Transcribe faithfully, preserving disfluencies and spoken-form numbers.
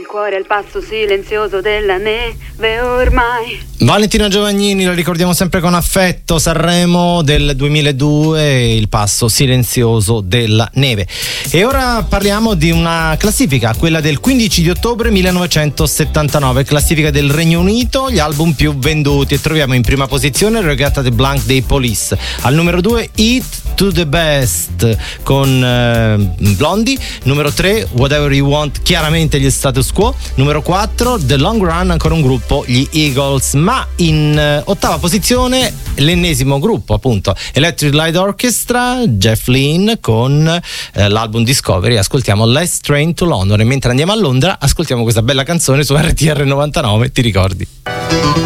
cuore al passo silenzioso della neve ormai. Valentina Giovagnini, lo ricordiamo sempre con affetto, Sanremo del duemiladue, il passo silenzioso della neve. E ora parliamo di una classifica, quella del quindici di ottobre millenovecentosettantanove, classifica del Regno Unito, gli album più venduti, e troviamo in prima posizione Regatta de Blanc dei Police, al numero due Eat to the Best con eh, Blondie, numero tre Whatever You Want, chiaramente gli Status Quo, numero quattro The Long Run, ancora un gruppo, gli Eagles. Ma in eh, ottava posizione l'ennesimo gruppo, appunto, Electric Light Orchestra, Jeff Lynne con eh, l'album Discovery. Ascoltiamo Last Train to London, e mentre andiamo a Londra ascoltiamo questa bella canzone su R T R novantanove, ti ricordi?